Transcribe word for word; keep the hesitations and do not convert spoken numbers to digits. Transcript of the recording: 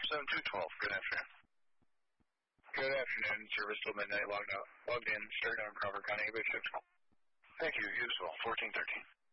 seven two twelve, good afternoon. Good afternoon, service till midnight, logged out, logged in, starting on Crawford County, Bay six. Thank you, useful, fourteen thirteen.